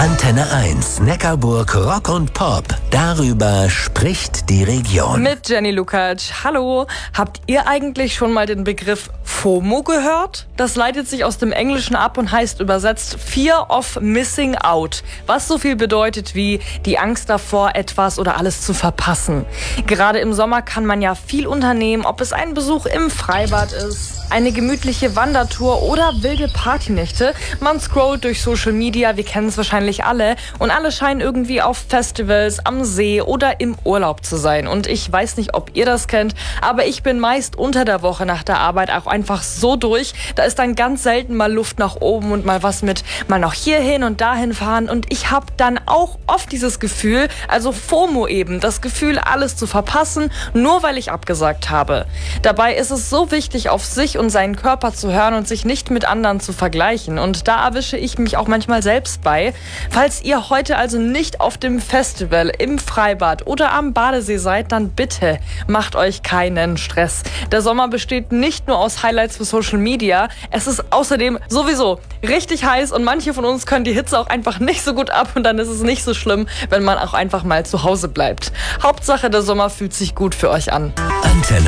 Antenne 1, Neckarburg Rock und Pop. Darüber spricht die Region. Mit Jenny Lukac. Hallo. Habt ihr eigentlich schon mal den Begriff FOMO gehört? Das leitet sich aus dem Englischen ab und heißt übersetzt Fear of Missing Out. Was so viel bedeutet wie die Angst davor, etwas oder alles zu verpassen. Gerade im Sommer kann man ja viel unternehmen, ob es ein Besuch im Freibad ist, eine gemütliche Wandertour oder wilde Partynächte. Man scrollt durch Social Media, wir kennen es wahrscheinlich alle. Und alle scheinen irgendwie auf Festivals, am See oder im Urlaub zu sein. Und ich weiß nicht, ob ihr das kennt, aber ich bin meist unter der Woche nach der Arbeit auch einfach so durch. Da ist dann ganz selten mal Luft nach oben und mal was mit mal noch hierhin und dahin fahren. Und ich habe dann auch oft dieses Gefühl, also FOMO eben, das Gefühl, alles zu verpassen, nur weil ich abgesagt habe. Dabei ist es so wichtig, auf sich und seinen Körper zu hören und sich nicht mit anderen zu vergleichen. Und da erwische ich mich auch manchmal selbst bei. Falls ihr heute also nicht auf dem Festival, im Freibad oder am Badesee seid, dann bitte macht euch keinen Stress. Der Sommer besteht nicht nur aus Highlights für Social Media, es ist außerdem sowieso richtig heiß und manche von uns können die Hitze auch einfach nicht so gut ab und dann ist es nicht so schlimm, wenn man auch einfach mal zu Hause bleibt. Hauptsache, der Sommer fühlt sich gut für euch an. Antenne